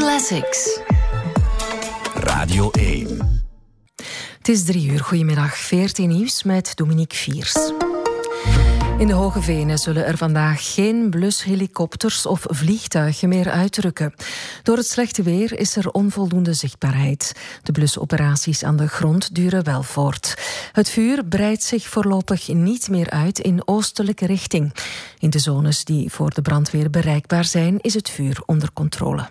Classics. Radio 1. Het is 3 uur. Goedemiddag. 14 nieuws met Dominique Viers. In de Hoge Venen zullen er vandaag geen blushelikopters of vliegtuigen meer uitrukken. Door het slechte weer is er onvoldoende zichtbaarheid. De blusoperaties aan de grond duren wel voort. Het vuur breidt zich voorlopig niet meer uit in oostelijke richting. In de zones die voor de brandweer bereikbaar zijn, is het vuur onder controle.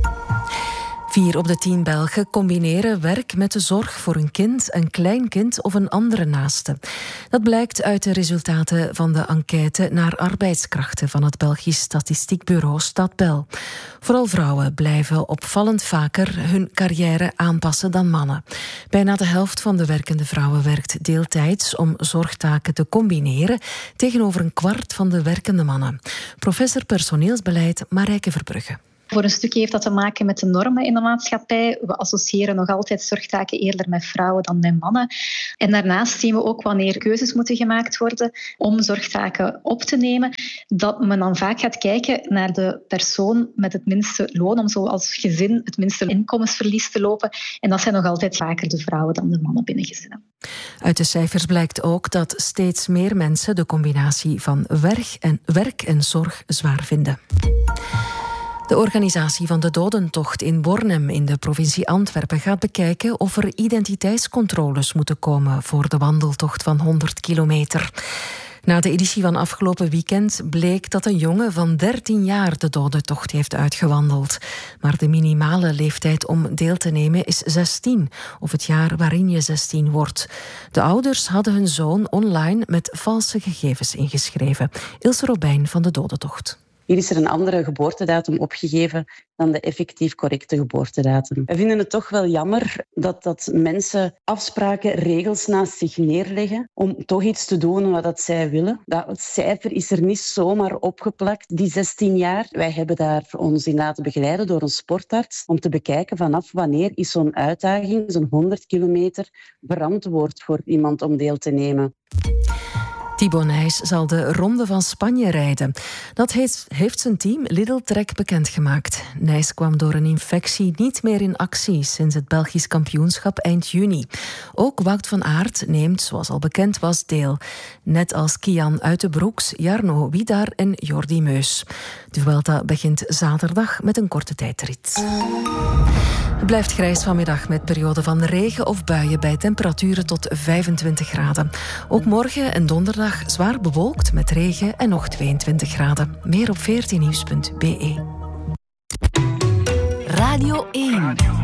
4 op de 10 Belgen combineren werk met de zorg voor een kind, een kleinkind of een andere naaste. Dat blijkt uit de resultaten van de enquête naar arbeidskrachten van het Belgisch statistiekbureau Stadbel. Vooral vrouwen blijven opvallend vaker hun carrière aanpassen dan mannen. Bijna de helft van de werkende vrouwen werkt deeltijds om zorgtaken te combineren, tegenover een kwart van de werkende mannen. Professor personeelsbeleid Marijke Verbrugge. Voor een stukje heeft dat te maken met de normen in de maatschappij. We associëren nog altijd zorgtaken eerder met vrouwen dan met mannen. En daarnaast zien we ook wanneer keuzes moeten gemaakt worden om zorgtaken op te nemen, dat men dan vaak gaat kijken naar de persoon met het minste loon, om zo als gezin het minste inkomensverlies te lopen. En dat zijn nog altijd vaker de vrouwen dan de mannen binnen gezinnen. Uit de cijfers blijkt ook dat steeds meer mensen de combinatie van werk en zorg zwaar vinden. De organisatie van de dodentocht in Bornem in de provincie Antwerpen gaat bekijken of er identiteitscontroles moeten komen voor de wandeltocht van 100 kilometer. Na de editie van afgelopen weekend bleek dat een jongen van 13 jaar de dodentocht heeft uitgewandeld. Maar de minimale leeftijd om deel te nemen is 16, of het jaar waarin je 16 wordt. De ouders hadden hun zoon online met valse gegevens ingeschreven. Ilse Robijn van de dodentocht. Hier is er een andere geboortedatum opgegeven dan de effectief correcte geboortedatum. We vinden het toch wel jammer dat mensen afspraken, regels naast zich neerleggen om toch iets te doen wat zij willen. Dat cijfer is er niet zomaar opgeplakt, die 16 jaar. Wij hebben daar ons in laten begeleiden door een sportarts om te bekijken vanaf wanneer is zo'n uitdaging, zo'n 100 kilometer, verantwoord voor iemand om deel te nemen. Thibaut Nys zal de Ronde van Spanje rijden. Dat heeft zijn team Lidl Trek bekendgemaakt. Nys kwam door een infectie niet meer in actie sinds het Belgisch kampioenschap eind juni. Ook Wout van Aert neemt, zoals al bekend was, deel. Net als Kian Uitenbroeks, Jarno Widar en Jordi Meus. De Vuelta begint zaterdag met een korte tijdrit. Het blijft grijs vanmiddag met perioden van regen of buien bij temperaturen tot 25 graden. Ook morgen en donderdag zwaar bewolkt met regen en nog 22 graden. Meer op 14nieuws.be. Radio 1.